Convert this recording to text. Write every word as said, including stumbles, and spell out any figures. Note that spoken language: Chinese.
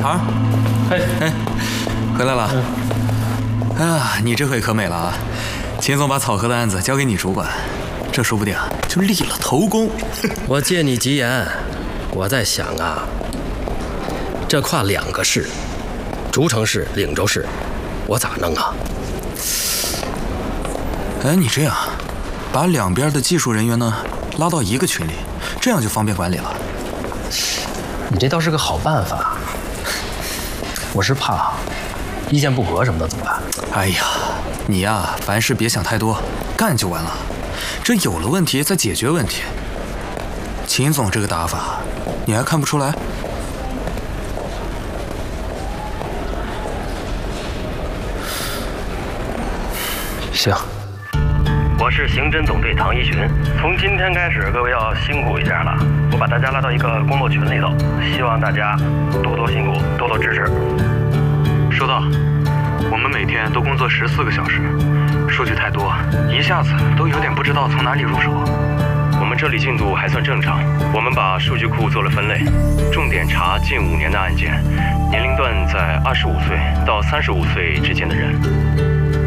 航， 嘿， 哎，回来了。哎呀，你这回可美了啊！秦总把草河的案子交给你主管，这说不定啊就立了头功。 我借你吉言，我在想啊，这跨两个市，竹城市、岭州市，我咋弄啊？ 哎，你这样，把两边的技术人员呢拉到一个群里，这样就方便管理了。 你这倒是个好办法，我是怕意见不合什么的怎么办？ 哎呀，你呀，凡事别想太多，干就完了。这有了问题再解决问题。秦总这个打法，你还看不出来？ 行。 我是刑侦总队唐一群，从今天开始，各位要辛苦一下了。我把大家拉到一个工作群里头，希望大家多多辛苦，多多支持。 收到。我们每天都工作十四个小时，数据太多，一下子都有点不知道从哪里入手。 我们这里进度还算正常，我们把数据库做了分类，重点查近五年的案件，年龄段在二十五岁到三十五岁之间的人。